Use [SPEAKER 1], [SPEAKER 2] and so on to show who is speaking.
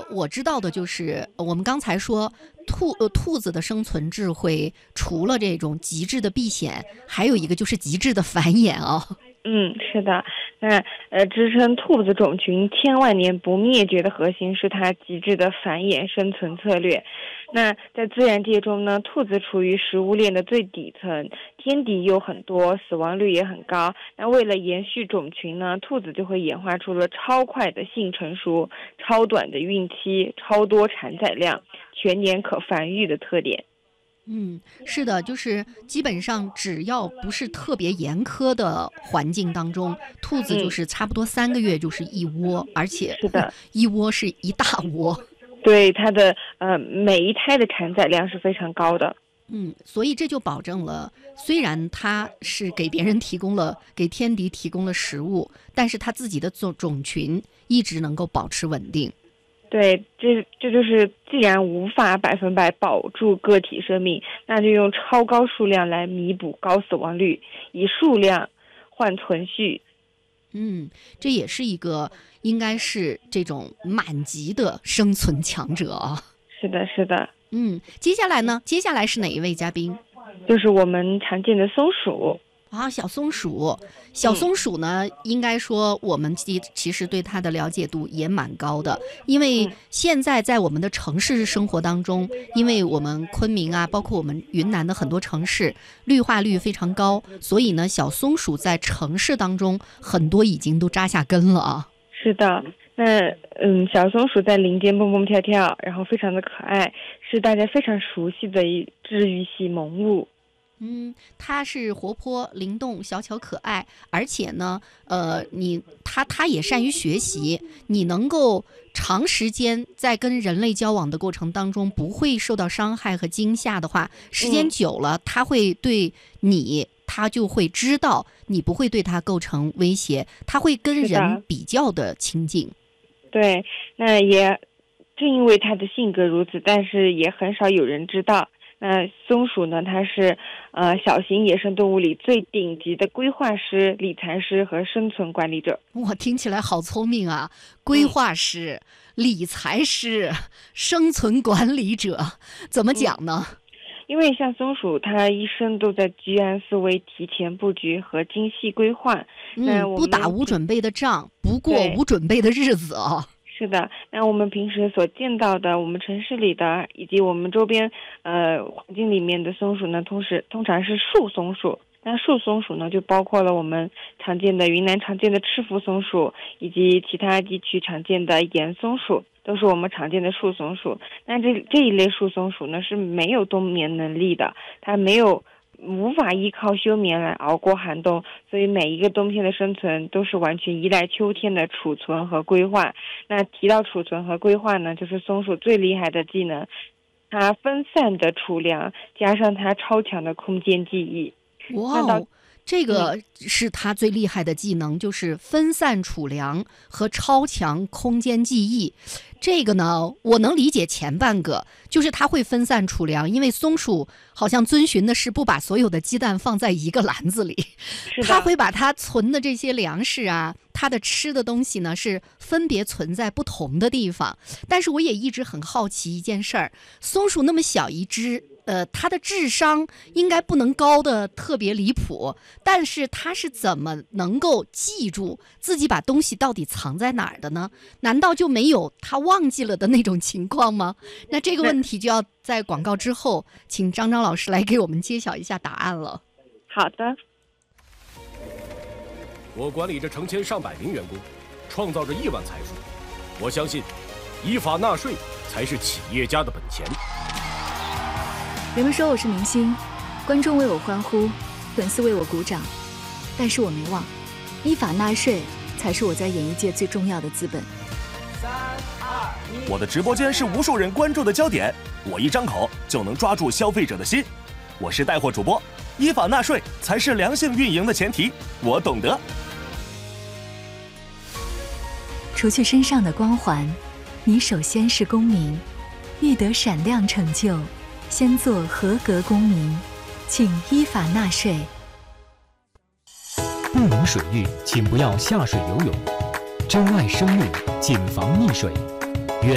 [SPEAKER 1] 我知道的就是我们刚才说兔子的生存智慧，除了这种极致的避险，还有一个就是极致的繁衍啊。
[SPEAKER 2] 是的。那支撑兔子种群千万年不灭绝的核心是它极致的繁衍生存策略。那在自然界中呢，兔子处于食物链的最底层，天敌有很多，死亡率也很高。那为了延续种群呢，兔子就会演化出了超快的性成熟、超短的孕期、超多产崽量、全年可繁育的特点。
[SPEAKER 1] 是的，就是基本上只要不是特别严苛的环境当中，兔子就是差不多3个月就是一窝，而且
[SPEAKER 2] 是的，
[SPEAKER 1] 一窝是一大窝。
[SPEAKER 2] 对，它的每一胎的产崽量是非常高的。
[SPEAKER 1] 所以这就保证了，虽然它是给别人提供了，给天敌提供了食物，但是它自己的种群一直能够保持稳定。
[SPEAKER 2] 对，这就是既然无法100%保住个体生命，那就用超高数量来弥补高死亡率，以数量换存续。
[SPEAKER 1] 这也是一个应该是这种满级的生存强者啊。
[SPEAKER 2] 是的，是的。
[SPEAKER 1] 接下来呢？接下来是哪一位嘉宾？
[SPEAKER 2] 就是我们常见的松鼠。
[SPEAKER 1] 小松鼠。小松鼠呢，应该说我们其实对它的了解度也蛮高的，因为现在在我们的城市生活当中，因为我们昆明啊，包括我们云南的很多城市绿化率非常高，所以呢，小松鼠在城市当中很多已经都扎下根了啊。
[SPEAKER 2] 是的。那小松鼠在林间蹦蹦跳跳，然后非常的可爱，是大家非常熟悉的一治愈系萌物。
[SPEAKER 1] 它是活泼灵动、小巧可爱，而且呢，它也善于学习。你能够长时间在跟人类交往的过程当中不会受到伤害和惊吓的话，时间久了，它会对你，它就会知道你不会对它构成威胁，它会跟人比较的亲近。
[SPEAKER 2] 对，那也正因为它的性格如此，但是也很少有人知道。那松鼠呢，它是小型野生动物里最顶级的规划师、理财师和生存管理者。
[SPEAKER 1] 哇，听起来好聪明啊！规划师、理财师、生存管理者，怎么讲呢？
[SPEAKER 2] 因为像松鼠，它一生都在居安思危、提前布局和精细规划。
[SPEAKER 1] 不打无准备的仗，不过无准备的日子啊。
[SPEAKER 2] 是的，那我们平时所见到的，我们城市里的以及我们周边环境里面的松鼠呢，通常是树松鼠。那树松鼠呢，就包括了我们常见的云南常见的赤腹松鼠，以及其他地区常见的岩松鼠，都是我们常见的树松鼠。那这一类树松鼠呢，是没有冬眠能力的，它无法依靠休眠来熬过寒冬，所以每一个冬天的生存都是完全依赖秋天的储存和规划。那提到储存和规划呢，就是松鼠最厉害的技能，它分散的储粮加上它超强的空间记忆。
[SPEAKER 1] 哇，这个是它最厉害的技能，就是分散储粮和超强空间记忆。这个呢，我能理解前半个，就是它会分散储粮，因为松鼠好像遵循的是不把所有的鸡蛋放在一个篮子里，它会把它存的这些粮食啊，它的吃的东西呢是分别存在不同的地方。但是我也一直很好奇一件事儿，松鼠那么小一只，它的智商应该不能高的特别离谱，但是它是怎么能够记住自己把东西到底藏在哪儿的呢？难道就没有它忘记了的那种情况吗？那这个问题就要在广告之后请张老师来给我们揭晓一下答案了。
[SPEAKER 2] 好的。
[SPEAKER 3] 我管理着成千上百名员工，创造着亿万财富。我相信依法纳税才是企业家的本钱。
[SPEAKER 4] 人们说我是明星，观众为我欢呼，粉丝为我鼓掌，但是我没忘，依法纳税才是我在演艺界最重要的资本。
[SPEAKER 5] 我的直播间是无数人关注的焦点，我一张口就能抓住消费者的心。我是带货主播，依法纳税才是良性运营的前提，我懂得。
[SPEAKER 4] 除去身上的光环，你首先是公民，欲得闪亮成就，先做合格公民，请依法纳税。
[SPEAKER 6] 不明水域，请不要下水游泳。珍爱生命，谨防溺水。